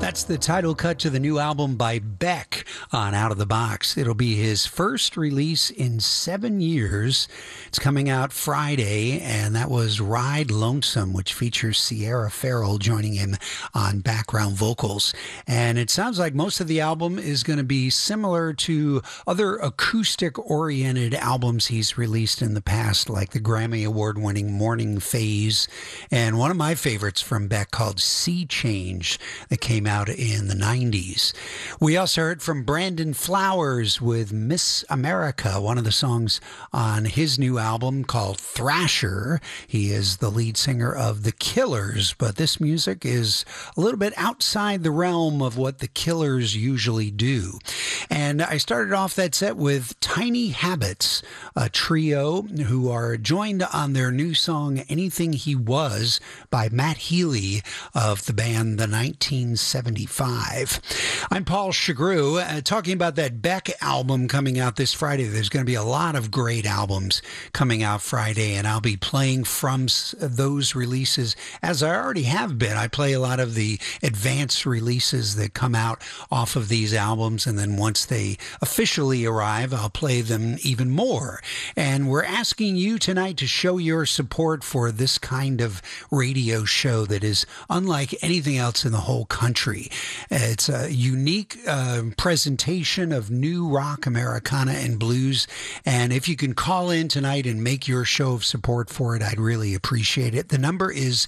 That's the title cut to the new album by Beck on Out of the Box. It'll be his first release in 7 years. It's coming out Friday, and that was Ride Lonesome, which features Sierra Farrell joining him on background vocals. And it sounds like most of the album is going to be similar to other acoustic-oriented albums he's released in the past, like the Grammy Award-winning Morning Phase, and one of my favorites from Beck called Sea Change that came out in the 90s. We also heard from Brandon Flowers with Miss America, one of the songs on his new album called Thrasher. He is the lead singer of The Killers, but this music is a little bit outside the realm of what The Killers usually do. And I started off that set with Tiny Habits, a trio who are joined on their new song Anything He Was by Matt Healy of the band The 1975. I'm Paul Chagru, talking about that Beck album coming out this Friday. There's going to be a lot of great albums coming out Friday, and I'll be playing from those releases as I already have been. I play a lot of the advanced releases that come out off of these albums, and then once they officially arrive, I'll play them even more. And we're asking you tonight to show your support for this kind of radio show that is unlike anything else in the whole country. It's a unique presentation of new rock, Americana, and blues. And if you can call in tonight and make your show of support for it, I'd really appreciate it. The number is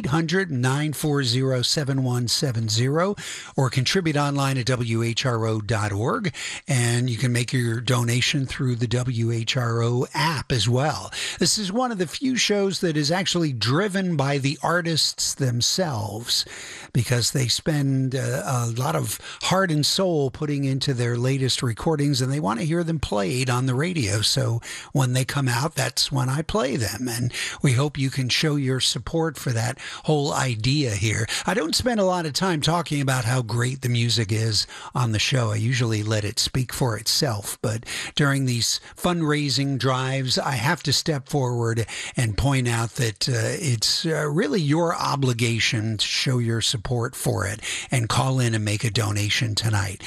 800-940-7170, or contribute online at WHRO.org. And you can make your donation through the WHRO app as well. This is one of the few shows that is actually driven by the artists themselves, because they spend a lot of heart and soul putting into their latest recordings, and they want to hear them played on the radio. So when they come out, that's when I play them. And we hope you can show your support for that whole idea here. I don't spend a lot of time talking about how great the music is on the show. I usually let it speak for itself. But during these fundraising drives, I have to step forward and point out that it's really your obligation to show your support for it and call in and make a donation tonight.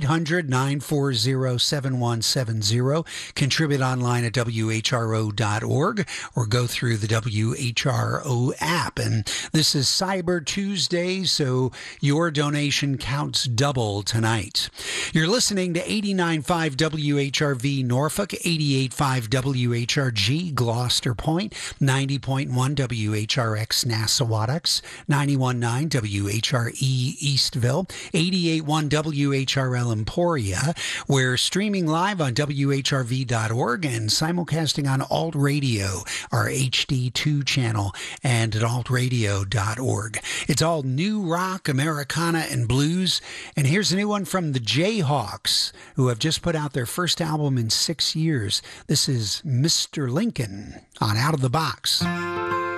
800-940-7170. Contribute online at WHRO.org, or go through the WHRO app. And this is Cyber Tuesday, so your donation counts double tonight. You're listening to 89.5 WHRV Norfolk, 88.5 WHRG Gloucester Point, 90.1 WHRX Nassawadox, 91.9 WHRE Eastville, 88.1 WHRL Emporia. We're streaming live on WHRV.org and simulcasting on Alt Radio, our HD2 channel, and at altradio.org. It's all new rock, Americana, and blues. And here's a new one from the Jayhawks, who have just put out their first album in 6 years. This is Mr. Lincoln on Out of the Box.